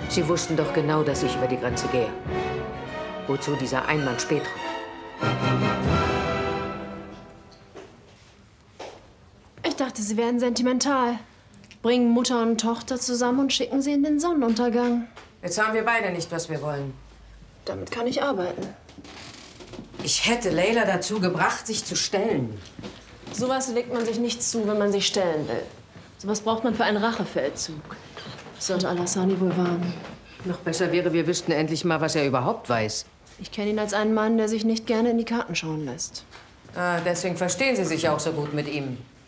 Sie wussten doch genau, dass ich über die Grenze gehe. Wozu dieser Einmann Spätrupp? Ich dachte, Sie wären sentimental. Bringen Mutter und Tochter zusammen und schicken sie in den Sonnenuntergang. Jetzt haben wir beide nicht, was wir wollen. Damit kann ich arbeiten. Ich hätte Leila dazu gebracht, sich zu stellen. Sowas legt man sich nicht zu, wenn man sich stellen will. Sowas braucht man für einen Rachefeldzug. Das sollte Alassani wohl warnen. Noch besser wäre, wir wüssten endlich mal, was er überhaupt weiß. Ich kenne ihn als einen Mann, der sich nicht gerne in die Karten schauen lässt. Ah, deswegen verstehen Sie sich auch so gut mit ihm.